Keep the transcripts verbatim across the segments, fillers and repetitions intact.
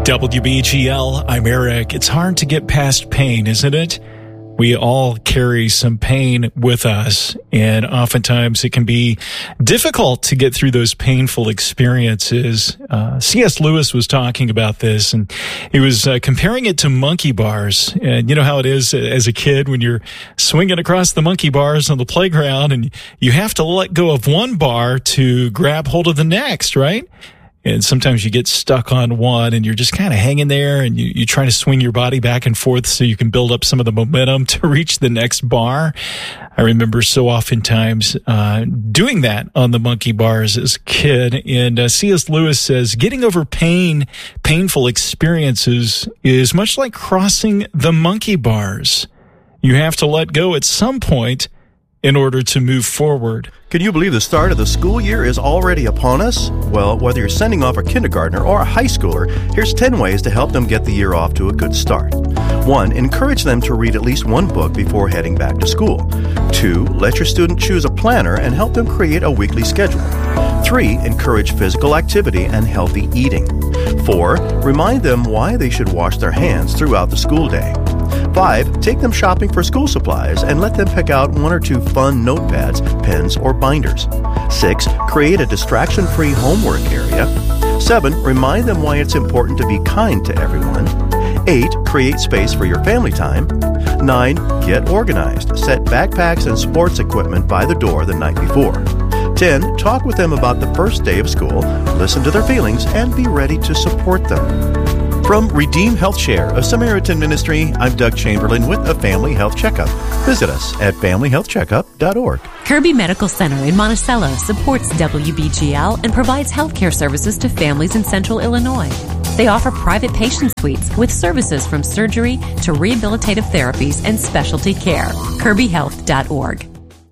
W B G L, I'm Eric. It's hard to get past pain, isn't it? We all carry some pain with us, and oftentimes it can be difficult to get through those painful experiences. Uh, C S Lewis was talking about this, and he was uh, comparing it to monkey bars. And you know how it is as a kid when you're swinging across the monkey bars on the playground, and you have to let go of one bar to grab hold of the next, right? And sometimes you get stuck on one and you're just kind of hanging there, and you, you try to swing your body back and forth so you can build up some of the momentum to reach the next bar. I remember so oftentimes uh, doing that on the monkey bars as a kid. And uh, C S Lewis says, getting over pain, painful experiences is much like crossing the monkey bars. You have to let go at some point in order to move forward. Can you believe the start of the school year is already upon us? Well, whether you're sending off a kindergartner or a high schooler, here's ten ways to help them get the year off to a good start. One, encourage them to read at least one book before heading back to school. Two, let your student choose a planner and help them create a weekly schedule. Three, encourage physical activity and healthy eating. Four, remind them why they should wash their hands throughout the school day. Five, take them shopping for school supplies and let them pick out one or two fun notepads, pens, or binders. Six, create a distraction-free homework area. Seven, remind them why it's important to be kind to everyone. Eight, create space for your family time. Nine, get organized. Set backpacks and sports equipment by the door the night before. Ten, talk with them about the first day of school, listen to their feelings, and be ready to support them. From Redeem Health Share, a Samaritan ministry, I'm Doug Chamberlain with a Family Health Checkup. Visit us at family health checkup dot org. Kirby Medical Center in Monticello supports W B G L and provides healthcare services to families in central Illinois. They offer private patient suites with services from surgery to rehabilitative therapies and specialty care. kirby health dot org.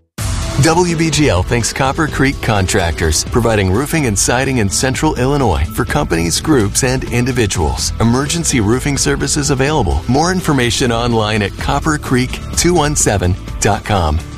W B G L thanks Copper Creek Contractors, providing roofing and siding in central Illinois for companies, groups, and individuals. Emergency roofing services available. More information online at copper creek two one seven dot com.